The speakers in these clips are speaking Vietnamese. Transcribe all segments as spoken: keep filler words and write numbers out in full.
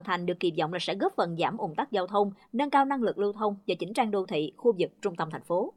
thành được kỳ vọng là sẽ góp phần giảm ùn tắc giao thông, nâng cao năng lực lưu thông và chỉnh trang đô thị, khu vực trung tâm thành phố.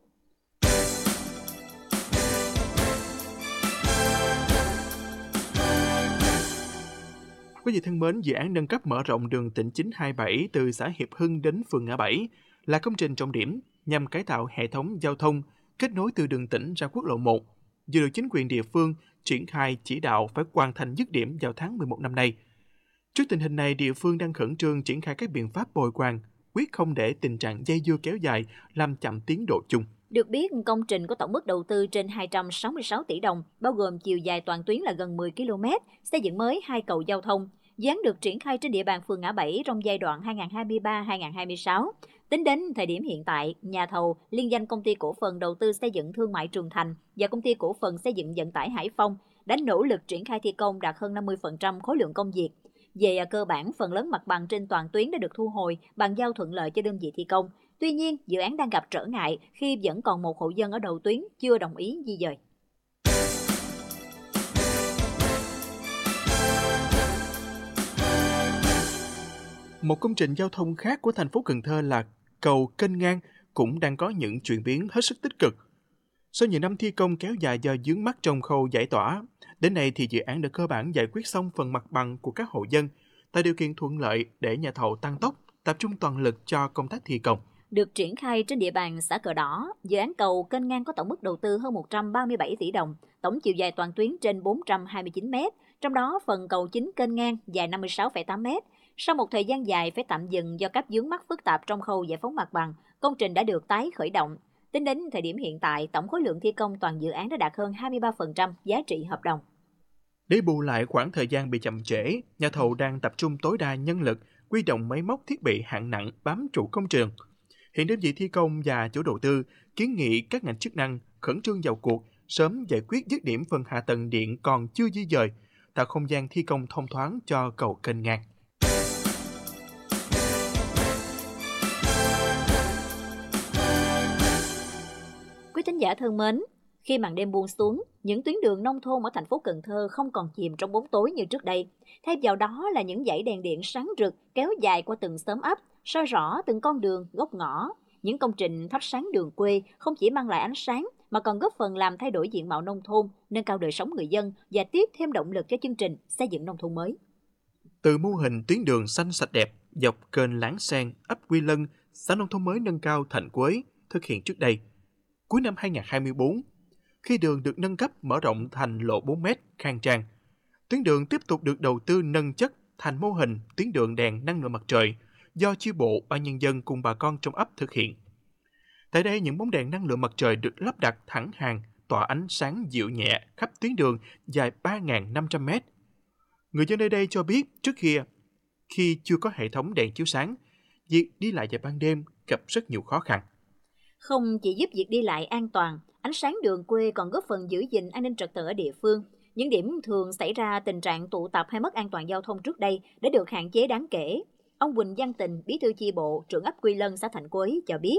Quý vị thân mến, dự án nâng cấp mở rộng đường tỉnh chín hai bảy từ xã Hiệp Hưng đến phường Ngã Bảy là công trình trọng điểm nhằm cải tạo hệ thống giao thông kết nối từ đường tỉnh ra quốc lộ một, vừa được chính quyền địa phương triển khai chỉ đạo phải hoàn thành dứt điểm vào tháng mười một năm nay. Trước tình hình này, địa phương đang khẩn trương triển khai các biện pháp bồi hoàn, quyết không để tình trạng dây dưa kéo dài làm chậm tiến độ chung. Được biết, công trình có tổng mức đầu tư trên hai trăm sáu mươi sáu tỷ đồng, bao gồm chiều dài toàn tuyến là gần mười ki lô mét, xây dựng mới hai cầu giao thông. Dự án được triển khai trên địa bàn phường Ngã Bảy trong giai đoạn hai nghìn không trăm hai mươi ba đến hai nghìn không trăm hai mươi sáu. Tính đến thời điểm hiện tại, nhà thầu liên danh Công ty Cổ phần Đầu tư Xây dựng Thương mại Trường Thành và Công ty Cổ phần Xây dựng Vận tải Hải Phong đã nỗ lực triển khai thi công đạt hơn năm mươi phần trăm khối lượng công việc. Về cơ bản, phần lớn mặt bằng trên toàn tuyến đã được thu hồi, bàn giao thuận lợi cho đơn vị thi công. Tuy nhiên, dự án đang gặp trở ngại khi vẫn còn một hộ dân ở đầu tuyến chưa đồng ý di dời. Một công trình giao thông khác của thành phố Cần Thơ là cầu Kênh Ngang cũng đang có những chuyển biến hết sức tích cực. Sau nhiều năm thi công kéo dài do vướng mắc trong khâu giải tỏa, đến nay thì dự án đã cơ bản giải quyết xong phần mặt bằng của các hộ dân, tạo điều kiện thuận lợi để nhà thầu tăng tốc, tập trung toàn lực cho công tác thi công. Được triển khai trên địa bàn xã Cờ Đỏ, dự án cầu Kênh Ngang có tổng mức đầu tư hơn một trăm ba mươi bảy tỷ đồng, tổng chiều dài toàn tuyến trên bốn trăm hai mươi chín mét, trong đó phần cầu chính Kênh Ngang dài năm mươi sáu phẩy tám mét. Sau một thời gian dài phải tạm dừng do các vướng mắc phức tạp trong khâu giải phóng mặt bằng, công trình đã được tái khởi động. Tính đến thời điểm hiện tại, tổng khối lượng thi công toàn dự án đã đạt hơn hai mươi ba phần trăm giá trị hợp đồng. Để bù lại khoảng thời gian bị chậm trễ, nhà thầu đang tập trung tối đa nhân lực, huy động máy móc thiết bị hạng nặng bám trụ công trình. Hiện đơn vị thi công và chủ đầu tư kiến nghị các ngành chức năng khẩn trương vào cuộc, sớm giải quyết dứt điểm phần hạ tầng điện còn chưa di dời, tạo không gian thi công thông thoáng cho cầu Kênh Ngang. Quý thính giả thân mến, khi màn đêm buông xuống, những tuyến đường nông thôn ở thành phố Cần Thơ không còn chìm trong bóng tối như trước đây. Thay vào đó là những dãy đèn điện sáng rực kéo dài qua từng xóm ấp, soi rõ từng con đường, góc ngõ. Những công trình thắp sáng đường quê không chỉ mang lại ánh sáng mà còn góp phần làm thay đổi diện mạo nông thôn, nâng cao đời sống người dân và tiếp thêm động lực cho chương trình xây dựng nông thôn mới. Từ mô hình tuyến đường xanh sạch đẹp dọc kênh Láng Sen, ấp Quy Lân, xã nông thôn mới nâng cao Thạnh Quế thực hiện trước đây, cuối năm hai nghìn không trăm hai mươi tư, khi đường được nâng cấp mở rộng thành lộ bốn mét khang trang, tuyến đường tiếp tục được đầu tư nâng chất thành mô hình tuyến đường đèn năng lượng mặt trời do chi bộ, ban nhân dân cùng bà con trong ấp thực hiện. Tại đây, những bóng đèn năng lượng mặt trời được lắp đặt thẳng hàng, tỏa ánh sáng dịu nhẹ khắp tuyến đường dài ba nghìn năm trăm mét. Người dân nơi đây cho biết trước kia, khi chưa có hệ thống đèn chiếu sáng, việc đi lại vào ban đêm gặp rất nhiều khó khăn. Không chỉ giúp việc đi lại an toàn, ánh sáng đường quê còn góp phần giữ gìn an ninh trật tự ở địa phương. Những điểm thường xảy ra tình trạng tụ tập hay mất an toàn giao thông trước đây đã được hạn chế đáng kể. Ông Quỳnh Văn Tình, bí thư chi bộ, trưởng ấp Quy Lân, xã Thạnh Quế cho biết.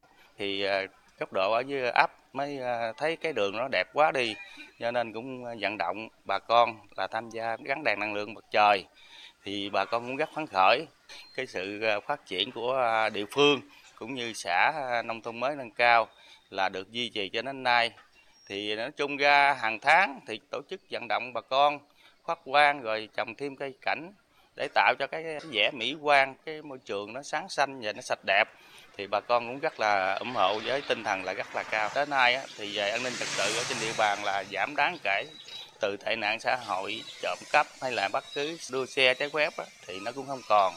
Thì cấp độ ở dưới ấp mới thấy cái đường nó đẹp quá đi, cho nên cũng vận động bà con là tham gia gắn đèn năng lượng mặt trời. Thì bà con cũng rất phấn khởi cái sự phát triển của địa phương cũng như xã nông thôn mới nâng cao là được duy trì cho đến nay. Thì nói chung ra hàng tháng thì tổ chức vận động bà con phát quang rồi trồng thêm cây cảnh để tạo cho cái vẻ mỹ quan, cái môi trường nó sáng xanh và nó sạch đẹp. Thì bà con cũng rất là ủng hộ với tinh thần là rất là cao. Tới nay á, thì về an ninh trật tự ở trên địa bàn là giảm đáng kể, từ tệ nạn xã hội, trộm cắp hay là bất cứ đua xe trái phép á, thì nó cũng không còn.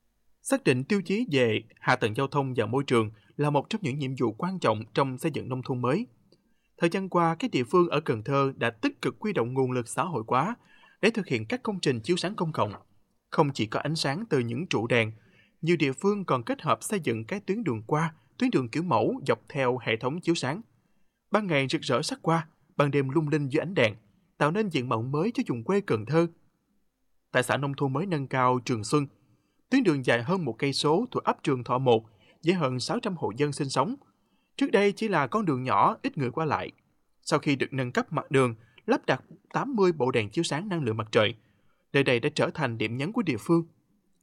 Xác định tiêu chí về hạ tầng giao thông và môi trường là một trong những nhiệm vụ quan trọng trong xây dựng nông thôn mới. Thời gian qua, các địa phương ở Cần Thơ đã tích cực huy động nguồn lực xã hội hóa để thực hiện các công trình chiếu sáng công cộng. Không chỉ có ánh sáng từ những trụ đèn, nhiều địa phương còn kết hợp xây dựng các tuyến đường qua, tuyến đường kiểu mẫu dọc theo hệ thống chiếu sáng. Ban ngày rực rỡ sắc hoa, ban đêm lung linh dưới ánh đèn, tạo nên diện mạo mới cho vùng quê Cần Thơ. Tại xã nông thôn mới nâng cao Trường Xuân, tuyến đường dài hơn một cây số thuộc ấp Trường Thọ một với hơn sáu trăm hộ dân sinh sống. Trước đây chỉ là con đường nhỏ ít người qua lại. Sau khi được nâng cấp mặt đường, lắp đặt tám mươi bộ đèn chiếu sáng năng lượng mặt trời, nơi đây đã trở thành điểm nhấn của địa phương.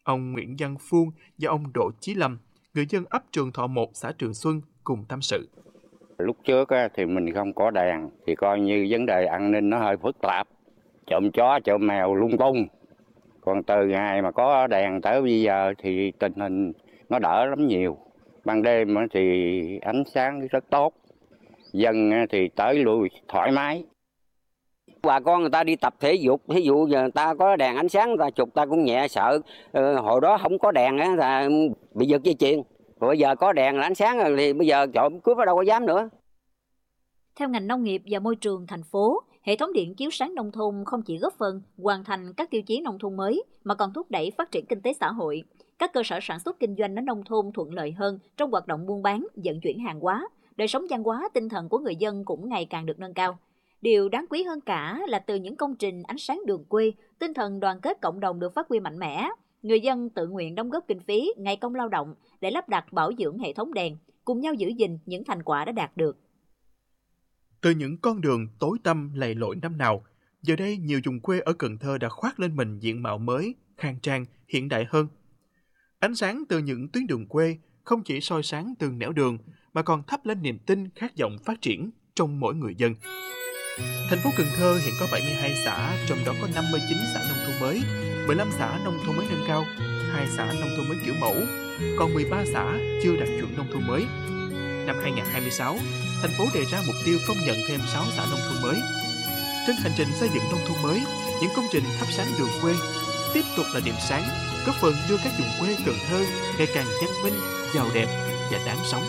Ông Nguyễn Văn Phuông và ông Đỗ Chí Lâm, người dân ấp Trường Thọ một, xã Trường Xuân cùng tâm sự. Lúc trước thì mình không có đèn thì coi như vấn đề an ninh nó hơi phức tạp, trộm chó trộm mèo lung tung. Còn từ ngày mà có đèn tới bây giờ thì tình hình nó đỡ lắm nhiều. Ban đêm thì ánh sáng rất tốt, dân thì tới lui thoải mái. Bà con người ta đi tập thể dục, ví dụ giờ người ta có đèn ánh sáng người ta chụp ta cũng nhẹ sợ. Ờ, hồi đó không có đèn á là bị giật dây chuyền. Rồi bây giờ có đèn là ánh sáng rồi thì bây giờ trộm cướp ở đâu có dám nữa. Theo ngành nông nghiệp và môi trường thành phố, hệ thống điện chiếu sáng nông thôn không chỉ góp phần hoàn thành các tiêu chí nông thôn mới mà còn thúc đẩy phát triển kinh tế xã hội. Các cơ sở sản xuất kinh doanh ở nông thôn thuận lợi hơn trong hoạt động buôn bán, vận chuyển hàng hóa. Đời sống văn hóa, tinh thần của người dân cũng ngày càng được nâng cao. Điều đáng quý hơn cả là từ những công trình ánh sáng đường quê, tinh thần đoàn kết cộng đồng được phát huy mạnh mẽ. Người dân tự nguyện đóng góp kinh phí, ngày công lao động để lắp đặt bảo dưỡng hệ thống đèn, cùng nhau giữ gìn những thành quả đã đạt được. Từ những con đường tối tăm lầy lội năm nào, giờ đây nhiều vùng quê ở Cần Thơ đã khoác lên mình diện mạo mới, khang trang, hiện đại hơn. Ánh sáng từ những tuyến đường quê không chỉ soi sáng từng nẻo đường mà còn thắp lên niềm tin, khát vọng phát triển trong mỗi người dân. Thành phố Cần Thơ hiện có bảy mươi hai xã, trong đó có năm mươi chín xã nông thôn mới, mười lăm xã nông thôn mới nâng cao, hai xã nông thôn mới kiểu mẫu, còn mười ba xã chưa đạt chuẩn nông thôn mới. Năm hai không hai sáu, thành phố đề ra mục tiêu công nhận thêm sáu xã nông thôn mới. Trên hành trình xây dựng nông thôn mới, những công trình thắp sáng đường quê tiếp tục là điểm sáng, góp phần đưa các vùng quê Cần Thơ ngày càng văn minh, giàu đẹp và đáng sống.